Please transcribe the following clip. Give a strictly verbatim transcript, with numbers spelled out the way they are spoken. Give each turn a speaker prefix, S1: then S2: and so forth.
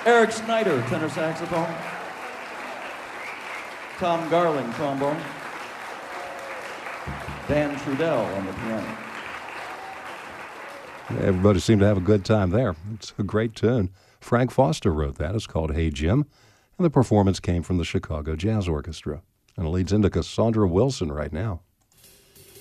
S1: Eric Snyder, tenor saxophone. Tom Garling, trombone. Dan Trudell on the piano.
S2: Everybody seemed to have a good time there. It's a great tune. Frank Foster wrote that. It's called Hey Jim. And the performance came from the Chicago Jazz Orchestra. And it leads into Cassandra Wilson right now.